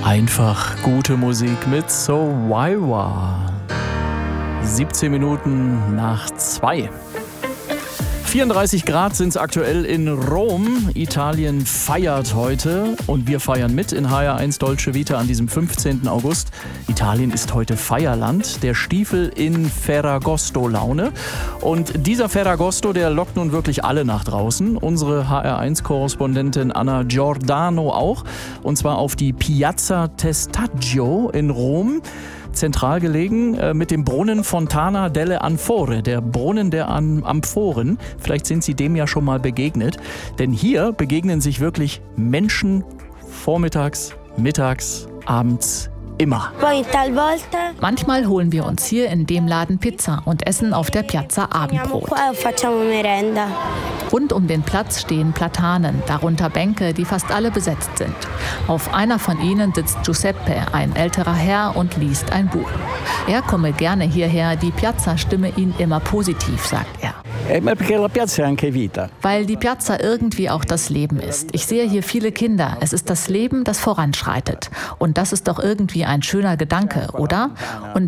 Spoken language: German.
Einfach gute Musik mit So Waiwa. 17 Minuten nach 2. 34 Grad sind es aktuell in Rom. Italien feiert heute und wir feiern mit in HR1 Dolce Vita an diesem 15. August. Italien ist heute Feierland. Der Stiefel in Ferragosto-Laune. Und dieser Ferragosto, der lockt nun wirklich alle nach draußen. Unsere HR1-Korrespondentin Anna Giordano auch. Und zwar auf die Piazza Testaggio in Rom. Zentral gelegen mit dem Brunnen Fontana delle Anfore, der Brunnen der Amphoren. Vielleicht sind Sie dem ja schon mal begegnet, denn hier begegnen sich wirklich Menschen vormittags, mittags, abends, immer. Manchmal holen wir uns hier in dem Laden Pizza und essen auf der Piazza Abendbrot. Rund um den Platz stehen Platanen, darunter Bänke, die fast alle besetzt sind. Auf einer von ihnen sitzt Giuseppe, ein älterer Herr, und liest ein Buch. Er komme gerne hierher, die Piazza stimme ihn immer positiv, sagt er. Weil die Piazza irgendwie auch das Leben ist. Ich sehe hier viele Kinder. Es ist das Leben, das voranschreitet. Und das ist doch irgendwie ein schöner Gedanke, oder? Und